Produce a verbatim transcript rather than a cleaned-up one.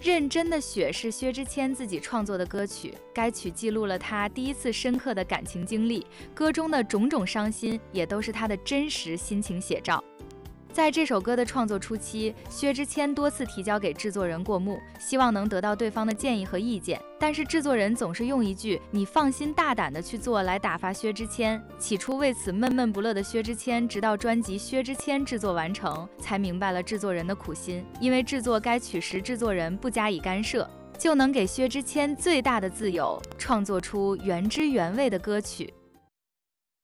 认真的雪是薛之谦自己创作的歌曲，该曲记录了他第一次深刻的感情经历，歌中的种种伤心也都是他的真实心情写照。在这首歌的创作初期，薛之谦多次提交给制作人过目，希望能得到对方的建议和意见，但是制作人总是用一句“你放心大胆的去做”来打发薛之谦。起初为此闷闷不乐的薛之谦，直到专辑《薛之谦》制作完成，才明白了制作人的苦心，因为制作该曲时制作人不加以干涉，就能给薛之谦最大的自由，创作出原汁原味的歌曲。